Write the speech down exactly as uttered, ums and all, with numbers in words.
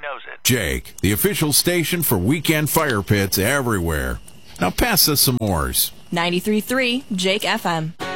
knows it. Jake, the official station for weekend fire pits everywhere. Now pass us some Moors. ninety-three point three Jake F M.